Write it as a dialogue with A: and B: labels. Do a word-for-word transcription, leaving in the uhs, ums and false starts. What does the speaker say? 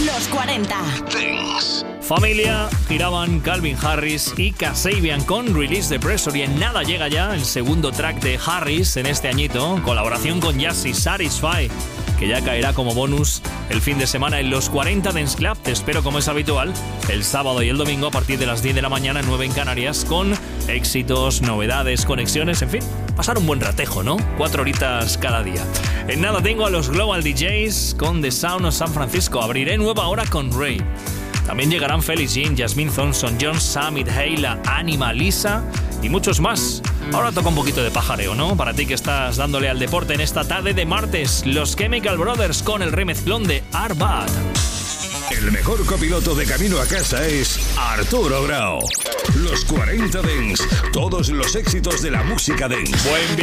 A: Los cuarenta.
B: Dance.
C: Familia, giraban Calvin Harris y Kasabian con Release the Pressure, y en nada llega ya el segundo track de Harris en este añito, colaboración con Yazzie, Satisfy, que ya caerá como bonus el fin de semana en los cuarenta Dance Club. Te espero, como es habitual, el sábado y el domingo a partir de las diez de la mañana, nueve en Canarias, con éxitos, novedades, conexiones, en fin, pasar un buen ratejo, ¿no? Cuatro horitas cada día. En nada tengo a los Global D Js con The Sound of San Francisco. Abriré nueva hora con Ray. También llegarán Felix Jean, Jasmine Thompson, John Summit, Heila, Anima, Lisa y muchos más. Ahora toca un poquito de pajareo, ¿no? Para ti que estás dándole al deporte en esta tarde de martes, los Chemical Brothers con el remezclón de Arbat.
B: El mejor copiloto de camino a casa es Arturo Grau. Los cuarenta Dance, todos los éxitos de la música dance.
C: Buen